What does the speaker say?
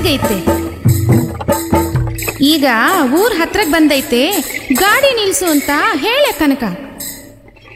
ಹೀಗೈತೆ. ಈಗ ಊರ್ ಹತ್ರಕ್ ಬಂದೈತೆ, ಗಾಡಿ ನಿಲ್ಸು ಅಂತ ಹೇಳೆ ಕನಕ.